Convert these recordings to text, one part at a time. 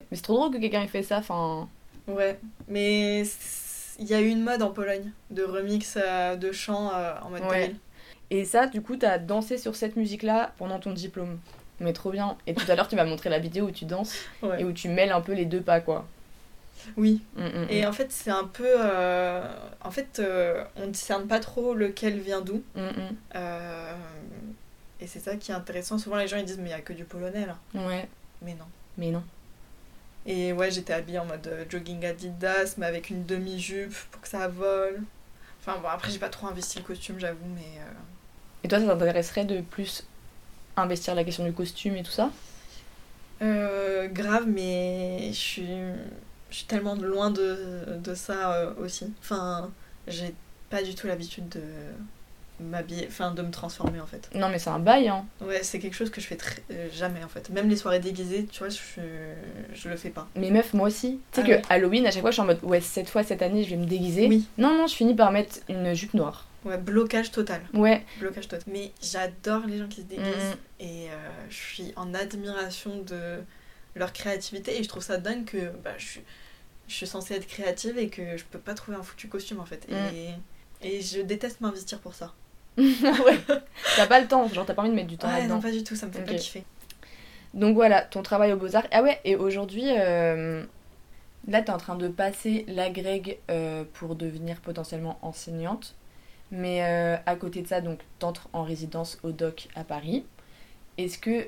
Mais c'est trop drôle que quelqu'un ait fait ça, enfin... Ouais, mais il y a eu une mode en Pologne de remix de chants en mode Ouais. drill. Et ça, du coup, t'as dansé sur cette musique-là pendant ton diplôme. Mais trop bien. Et tout à l'heure, tu m'as montré la vidéo où tu danses et Ouais. où tu mêles un peu les deux pas, quoi. Oui. Mm, mm, Et mm. en fait, c'est un peu. En fait, on ne discerne pas trop lequel vient d'où. Mm, Euh, Et c'est ça qui est intéressant. Souvent, les gens ils disent, mais il y a que du polonais là. mm. Ouais, Mais non. mais non. Et ouais, j'étais habillée en mode jogging Adidas, mais avec une demi-jupe pour que ça vole. Enfin bon, après, j'ai pas trop investi le costume, j'avoue, mais. Et toi, ça t'intéresserait de plus investir la question du costume et tout ça? Grave, mais je suis tellement loin de ça aussi. Enfin, j'ai pas du tout l'habitude de m'habiller, enfin de me transformer en fait. Non, mais c'est un bail, hein. Ouais, c'est quelque chose que je fais jamais en fait. Même les soirées déguisées, tu vois, je le fais pas. Mais meuf, moi aussi. Tu sais Ah que ouais. Halloween, à chaque fois, je suis en mode, ouais, cette fois, cette année, je vais me déguiser. Oui, Non, non, je finis par mettre une jupe noire. ouais, blocage total. Ouais. Blocage total. Mais j'adore les gens qui se déguisent Mm, et je suis en admiration de leur créativité et je trouve ça dingue que bah, je suis censée être créative et que je peux pas trouver un foutu costume en fait. Et je déteste m'investir pour ça. ouais. T'as pas le temps, genre t'as pas envie de mettre du temps Ouais, là-dedans. non, pas du tout, ça me fait pas Ok. kiffer. Donc voilà, ton travail aux Beaux-Arts. Ah ouais, et aujourd'hui, là t'es en train de passer l'agrég pour devenir potentiellement enseignante. Mais à côté de ça, donc t'entres en résidence au DOC à Paris. Est-ce que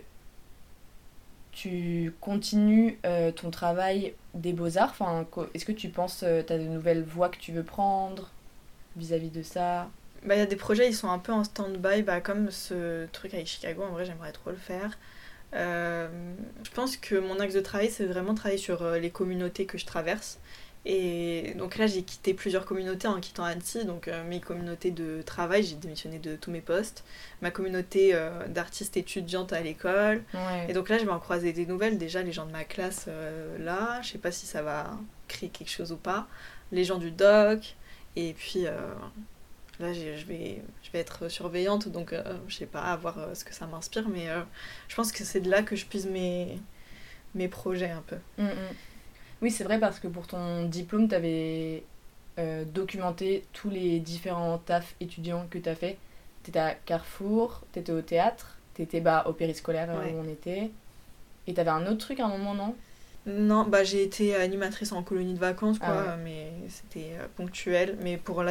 tu continues ton travail des Beaux-Arts? Enfin, est-ce que tu penses, t'as de nouvelles voies que tu veux prendre vis-à-vis de ça? Bah, il y a des projets, ils sont un peu en stand-by, bah, comme ce truc avec Chicago, en vrai, j'aimerais trop le faire. Euh, je pense que mon axe de travail, c'est vraiment travailler sur les communautés que je traverse. Et donc là, j'ai quitté plusieurs communautés en quittant Annecy. Donc mes communautés de travail, j'ai démissionné de tous mes postes. Ma communauté d'artistes étudiantes à l'école. Et Ouais. donc là, je vais en croiser des nouvelles. Déjà, les gens de ma classe, là, je sais pas si ça va créer quelque chose ou pas. Les gens du doc. Et puis là, je vais être surveillante. Donc je sais pas, à voir ce que ça m'inspire. Mais je pense que c'est de là que je puise mes projets un peu. Mm, mm. Oui, c'est vrai parce que pour ton diplôme, t'avais documenté tous les différents tafs étudiants que t'as fait. T'étais à Carrefour, t'étais au théâtre, t'étais bah, au périscolaire Ouais. où on était. Et t'avais un autre truc à un moment, non? Non, bah j'ai été animatrice en colonie de vacances, Ah ouais. quoi, mais c'était ponctuel. Mais pour